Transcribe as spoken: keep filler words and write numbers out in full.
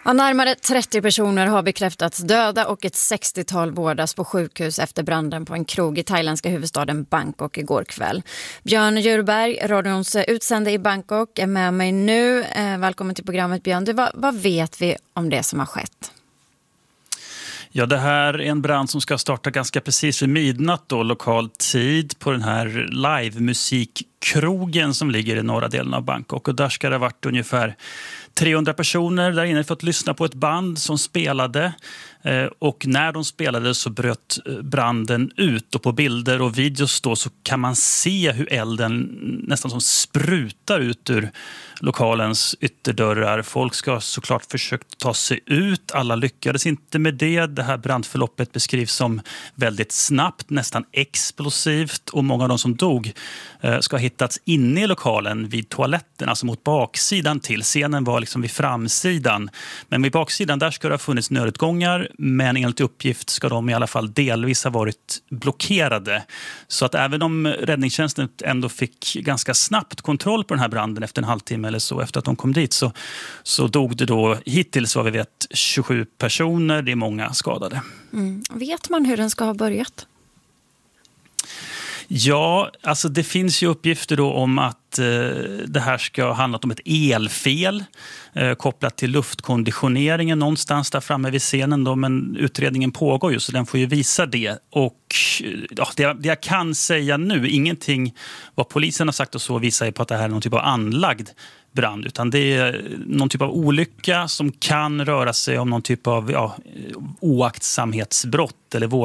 Ja, närmare trettio personer har bekräftats döda och ett sextiotal vårdas på sjukhus efter branden på en krog i thailändska huvudstaden Bangkok igår kväll. Björn Djurberg, radions utsände i Bangkok, är med mig nu. Eh, välkommen till programmet, Björn. Du, vad, vad vet vi om det som har skett? Ja, det här är en brand som ska starta ganska precis vid midnatt då, lokal tid, på den här livemusikkrogen som ligger i norra delen av Bangkok. Och där ska det ha varit ungefär trehundra personer där inne för att lyssna på ett band som spelade. Och när de spelade så bröt branden ut, och på bilder och videos då så kan man se hur elden nästan som sprutar ut ur lokalens ytterdörrar. Folk ska såklart försökt ta sig ut. Alla lyckades inte med det. Det här brandförloppet beskrivs som väldigt snabbt, nästan explosivt, och många av de som dog ska ha hittats inne i lokalen vid toaletten, alltså mot baksidan till. Scenen var liksom vid framsidan, men vid baksidan där ska det ha funnits nödutgångar, men enligt uppgift ska de i alla fall delvis ha varit blockerade. Så att även om räddningstjänsten ändå fick ganska snabbt kontroll på den här branden efter en halvtimme eller så efter att de kom dit, så, så dog det då hittills, vad vi vet, tjugosju personer. Det är många skadade. Mm. Vet man hur den ska ha börjat? Ja, alltså det finns ju uppgifter då om att eh, det här ska ha handlat om ett elfel eh, kopplat till luftkonditioneringen någonstans där framme vid scenen då, men utredningen pågår ju så den får ju visa det. Och ja, det, det jag kan säga nu, ingenting vad polisen har sagt och så visar ju på att det här är någon typ av anlagd brand, utan det är någon typ av olycka som kan röra sig om någon typ av ja, oaktsamhetsbrott eller vård.